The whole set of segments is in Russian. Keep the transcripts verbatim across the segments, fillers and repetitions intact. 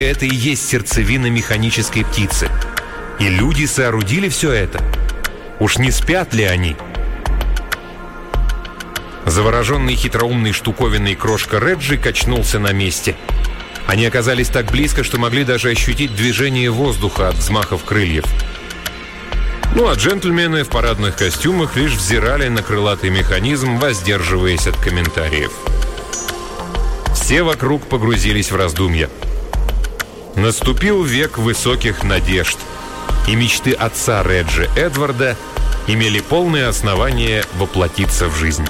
Это и есть сердцевина механической птицы. И люди соорудили все это. Уж не спят ли они? Завороженный хитроумной штуковиной крошка Реджи качнулся на месте. Они оказались так близко, что могли даже ощутить движение воздуха от взмахов крыльев. Ну а джентльмены в парадных костюмах лишь взирали на крылатый механизм, воздерживаясь от комментариев. Все вокруг погрузились в раздумья. Наступил век высоких надежд, и мечты отца Реджи, Эдварда, имели полное основание воплотиться в жизнь.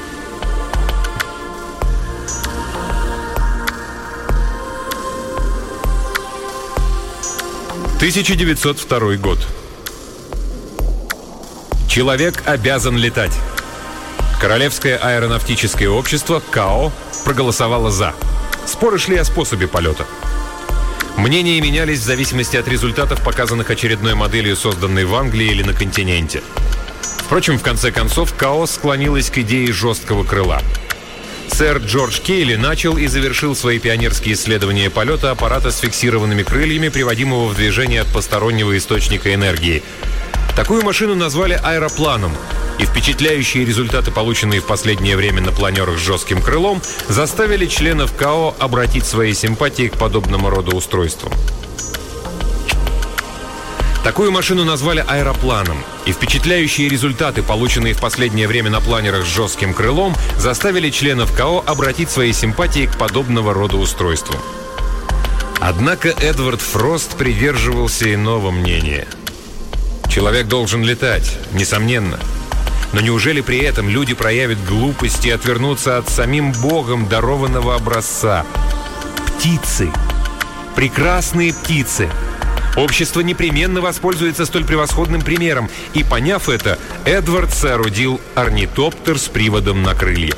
тысяча девятьсот второй год. Человек обязан летать. Королевское аэронавтическое общество КАО проголосовало «за». Споры шли о способе полета. Мнения менялись в зависимости от результатов, показанных очередной моделью, созданной в Англии или на континенте. Впрочем, в конце концов, КАО склонилась к идее жесткого крыла. Сэр Джордж Кейли начал и завершил свои пионерские исследования полета аппарата с фиксированными крыльями, приводимого в движение от постороннего источника энергии. Такую машину назвали аэропланом, и впечатляющие результаты, полученные в последнее время на планерах с жестким крылом, заставили членов КАО обратить свои симпатии к подобному роду устройствам. Такую машину назвали аэропланом, и впечатляющие результаты, полученные в последнее время на планерах с жестким крылом, заставили членов КАО обратить свои симпатии к подобного рода устройствам. Однако Эдвард Фрост придерживался иного мнения. Человек должен летать, несомненно. Но неужели при этом люди проявят глупость и отвернутся от самим Богом дарованного образца? Птицы. Прекрасные птицы. Общество непременно воспользуется столь превосходным примером. И, поняв это, Эдвард соорудил орнитоптер с приводом на крылья.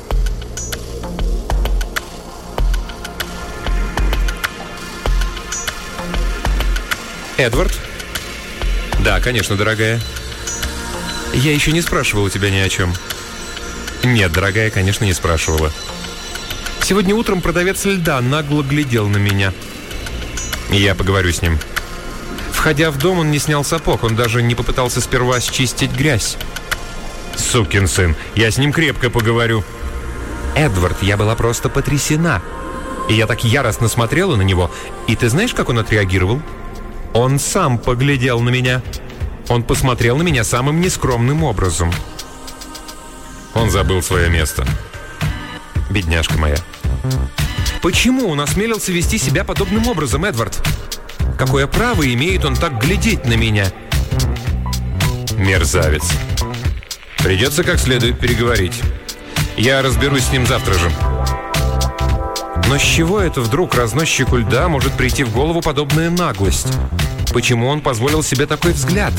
Эдвард? Да, конечно, дорогая. Я еще не спрашивала у тебя ни о чем. Нет, дорогая, конечно, не спрашивала. Сегодня утром продавец льда нагло глядел на меня. Я поговорю с ним. Входя в дом, он не снял сапог. Он даже не попытался сперва счистить грязь. Сукин сын, я с ним крепко поговорю. Эдвард, я была просто потрясена. И я так яростно смотрела на него. И ты знаешь, как он отреагировал? Он сам поглядел на меня. Он посмотрел на меня самым нескромным образом. Он забыл свое место. Бедняжка моя. Почему он осмелился вести себя подобным образом, Эдвард? Какое право имеет он так глядеть на меня? Мерзавец. Придется как следует переговорить. Я разберусь с ним завтра же. Но с чего это вдруг разносчику льда может прийти в голову подобная наглость? Почему он позволил себе такой взгляд?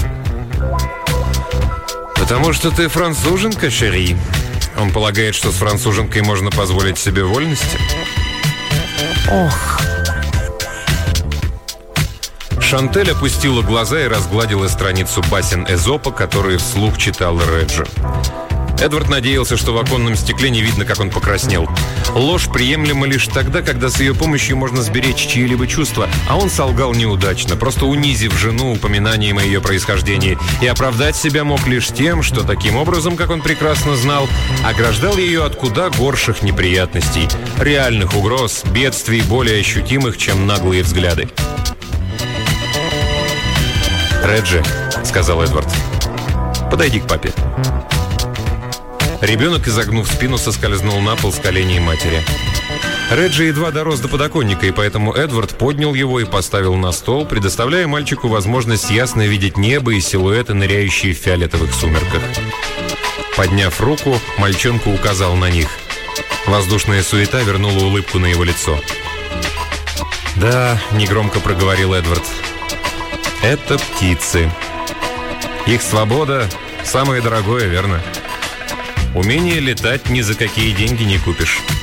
Потому что ты француженка, шери. Он полагает, что с француженкой можно позволить себе вольности? Ох. Шантель опустила глаза и разгладила страницу басен Эзопа, которые вслух читал Реджи. Эдвард надеялся, что в оконном стекле не видно, как он покраснел. Ложь приемлема лишь тогда, когда с ее помощью можно сберечь чьи-либо чувства, а он солгал неудачно, просто унизив жену упоминанием о ее происхождении, и оправдать себя мог лишь тем, что таким образом, как он прекрасно знал, ограждал ее от куда горших неприятностей, реальных угроз, бедствий, более ощутимых, чем наглые взгляды. «Реджи», — сказал Эдвард, — «подойди к папе». Ребенок, изогнув спину, соскользнул на пол с коленей матери. Реджи едва дорос до подоконника, и поэтому Эдвард поднял его и поставил на стол, предоставляя мальчику возможность ясно видеть небо и силуэты, ныряющие в фиолетовых сумерках. Подняв руку, мальчонка указал на них. Воздушная суета вернула улыбку на его лицо. «Да», — негромко проговорил Эдвард, — «это птицы. Их свобода — самое дорогое, верно? Умение летать ни за какие деньги не купишь».